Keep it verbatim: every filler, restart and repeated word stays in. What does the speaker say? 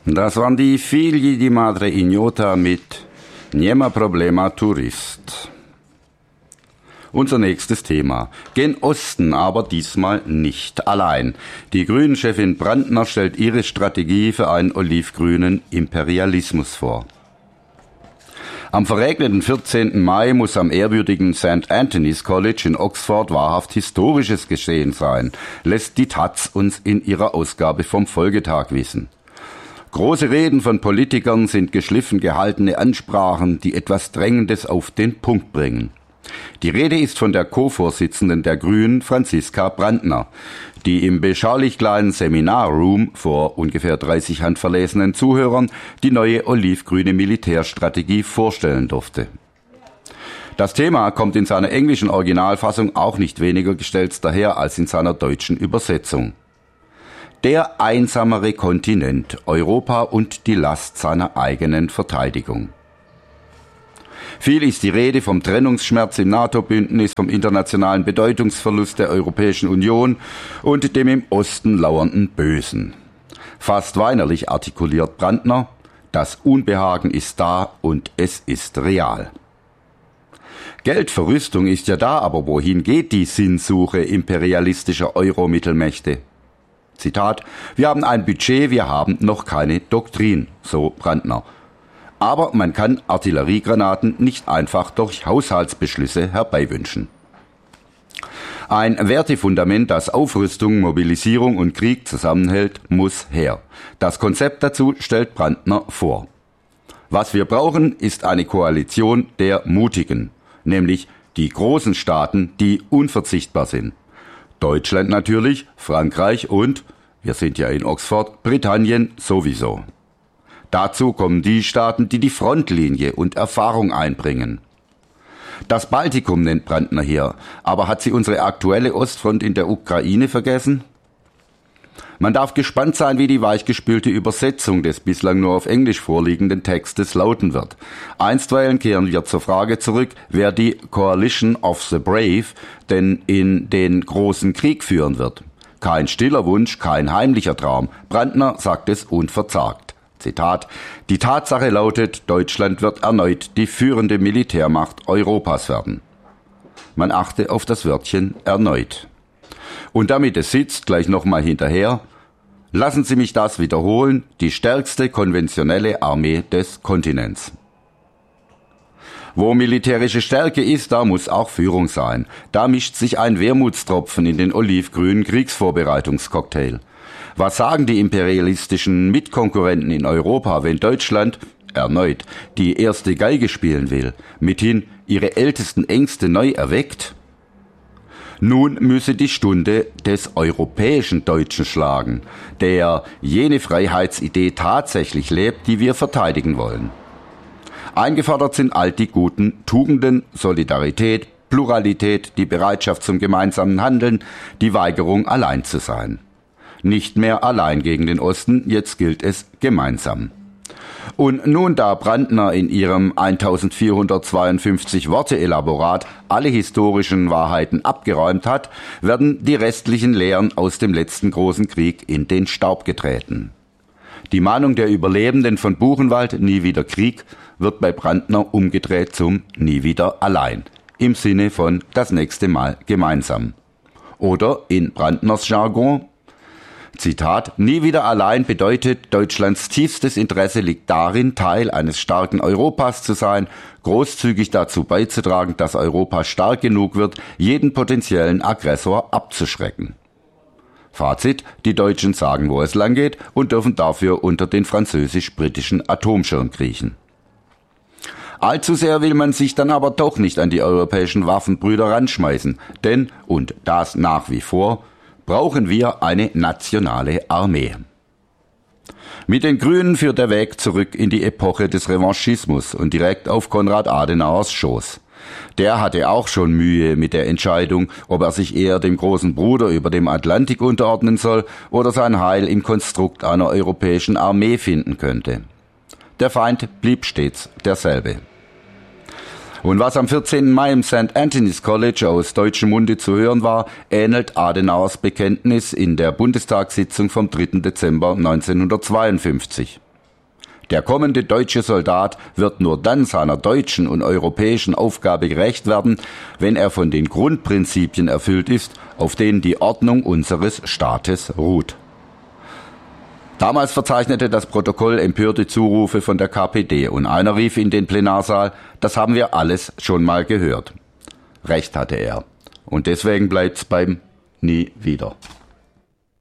Das waren die Figli di Madre Ignota mit Niema Problema Tourist. Unser nächstes Thema. Gen Osten, aber diesmal nicht allein. Die Grünen-Chefin Brandner stellt ihre Strategie für einen olivgrünen Imperialismus vor. Am verregneten vierzehnten Mai muss am ehrwürdigen Saint Anthony's College in Oxford wahrhaft Historisches geschehen sein, lässt die Taz uns in ihrer Ausgabe vom Folgetag wissen. Große Reden von Politikern sind geschliffen gehaltene Ansprachen, die etwas Drängendes auf den Punkt bringen. Die Rede ist von der Co-Vorsitzenden der Grünen, Franziska Brandner, die im beschaulich kleinen Seminarroom vor ungefähr dreißig handverlesenen Zuhörern die neue olivgrüne Militärstrategie vorstellen durfte. Das Thema kommt in seiner englischen Originalfassung auch nicht weniger gestelzt daher als in seiner deutschen Übersetzung. Der einsamere Kontinent, Europa und die Last seiner eigenen Verteidigung. Viel ist die Rede vom Trennungsschmerz im NATO-Bündnis, vom internationalen Bedeutungsverlust der Europäischen Union und dem im Osten lauernden Bösen. Fast weinerlich artikuliert Brandner, das Unbehagen ist da und es ist real. Geld für Rüstung ist ja da, aber wohin geht die Sinnsuche imperialistischer Euro-Mittelmächte? Zitat, wir haben ein Budget, wir haben noch keine Doktrin, so Brandner. Aber man kann Artilleriegranaten nicht einfach durch Haushaltsbeschlüsse herbeiwünschen. Ein Wertefundament, das Aufrüstung, Mobilisierung und Krieg zusammenhält, muss her. Das Konzept dazu stellt Brandner vor. Was wir brauchen, ist eine Koalition der Mutigen, nämlich die großen Staaten, die unverzichtbar sind. Deutschland natürlich, Frankreich und, wir sind ja in Oxford, Britannien sowieso. Dazu kommen die Staaten, die die Frontlinie und Erfahrung einbringen. Das Baltikum nennt Brandner hier, aber hat sie unsere aktuelle Ostfront in der Ukraine vergessen? Man darf gespannt sein, wie die weichgespülte Übersetzung des bislang nur auf Englisch vorliegenden Textes lauten wird. Einstweilen kehren wir zur Frage zurück, wer die Coalition of the Brave denn in den großen Krieg führen wird. Kein stiller Wunsch, kein heimlicher Traum. Brandner sagt es unverzagt. Zitat, die Tatsache lautet, Deutschland wird erneut die führende Militärmacht Europas werden. Man achte auf das Wörtchen erneut. Und damit es sitzt, gleich nochmal hinterher, lassen Sie mich das wiederholen, die stärkste konventionelle Armee des Kontinents. Wo militärische Stärke ist, da muss auch Führung sein. Da mischt sich ein Wermutstropfen in den olivgrünen Kriegsvorbereitungscocktail. Was sagen die imperialistischen Mitkonkurrenten in Europa, wenn Deutschland, erneut, die erste Geige spielen will, mithin ihre ältesten Ängste neu erweckt? Nun müsse die Stunde des europäischen Deutschen schlagen, der jene Freiheitsidee tatsächlich lebt, die wir verteidigen wollen. Eingefordert sind all die guten Tugenden, Solidarität, Pluralität, die Bereitschaft zum gemeinsamen Handeln, die Weigerung, allein zu sein. Nicht mehr allein gegen den Osten, jetzt gilt es gemeinsam. Und nun, da Brandner in ihrem eintausendvierhundertzweiundfünfzig Worte Elaborat alle historischen Wahrheiten abgeräumt hat, werden die restlichen Lehren aus dem letzten großen Krieg in den Staub getreten. Die Mahnung der Überlebenden von Buchenwald, nie wieder Krieg, wird bei Brandner umgedreht zum nie wieder allein, im Sinne von das nächste Mal gemeinsam. Oder in Brandners Jargon, Zitat, nie wieder allein bedeutet, Deutschlands tiefstes Interesse liegt darin, Teil eines starken Europas zu sein, großzügig dazu beizutragen, dass Europa stark genug wird, jeden potenziellen Aggressor abzuschrecken. Fazit, die Deutschen sagen, wo es lang geht und dürfen dafür unter den französisch-britischen Atomschirm kriechen. Allzu sehr will man sich dann aber doch nicht an die europäischen Waffenbrüder ranschmeißen, denn, und das nach wie vor, brauchen wir eine nationale Armee. Mit den Grünen führt der Weg zurück in die Epoche des Revanchismus und direkt auf Konrad Adenauers Schoß. Der hatte auch schon Mühe mit der Entscheidung, ob er sich eher dem großen Bruder über dem Atlantik unterordnen soll oder sein Heil im Konstrukt einer europäischen Armee finden könnte. Der Feind blieb stets derselbe. Und was am vierzehnten Mai im Saint Anthony's College aus deutschem Munde zu hören war, ähnelt Adenauers Bekenntnis in der Bundestagssitzung vom dritten Dezember neunzehnhundertzweiundfünfzig. Der kommende deutsche Soldat wird nur dann seiner deutschen und europäischen Aufgabe gerecht werden, wenn er von den Grundprinzipien erfüllt ist, auf denen die Ordnung unseres Staates ruht. Damals verzeichnete das Protokoll empörte Zurufe von der K P D und einer rief in den Plenarsaal, das haben wir alles schon mal gehört. Recht hatte er. Und deswegen bleibt's beim Nie wieder.